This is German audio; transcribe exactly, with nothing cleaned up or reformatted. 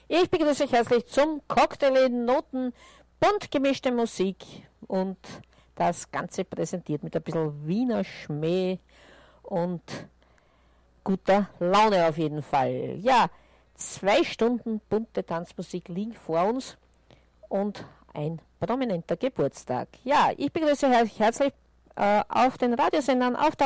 Ich begrüße euch herzlich zum Cocktail in Noten, bunt gemischte Musik und das Ganze präsentiert mit ein bisschen Wiener Schmäh und guter Laune auf jeden Fall. Ja, zwei Stunden bunte Tanzmusik liegen vor uns und ein prominenter Geburtstag. Ja, ich begrüße euch herzlich äh, auf den Radiosendern, auf der